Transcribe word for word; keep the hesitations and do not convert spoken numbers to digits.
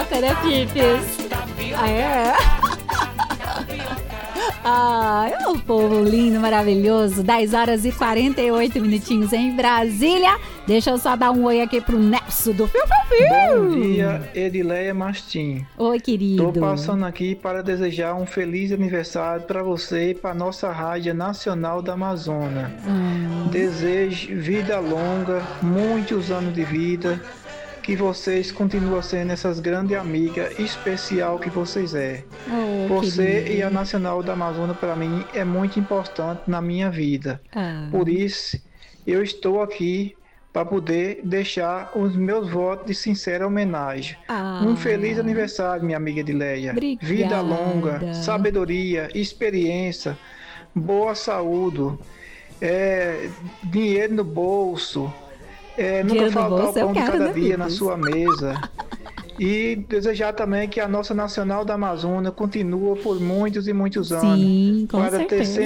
tapioca, né, Pipes? Ah, é? Ai, o povo lindo, maravilhoso. dez horas e quarenta e oito minutinhos em Brasília. Deixa eu só dar um oi aqui pro Nelson do Fio Fio Fio. Bom dia, Edileia Mastim. Oi, querido. Tô passando aqui para desejar um feliz aniversário para você e para nossa Rádio Nacional da Amazônia. Hum. Desejo vida longa, muitos anos de vida. Que vocês continuem sendo essas grandes amigas especial que vocês é. Oh, você querido. E a Nacional da Amazônia para mim é muito importante na minha vida. Ah. Por isso eu estou aqui para poder deixar os meus votos de sincera homenagem. Ah. Um feliz aniversário, minha amiga Edileia. Obrigada. Vida longa, sabedoria, experiência, boa saúde, é, dinheiro no bolso. É, nunca faltar o pão de cada dia na sua mesa. E desejar também que a nossa Nacional da Amazônia continue por muitos e muitos anos. Sim, com para certeza. ter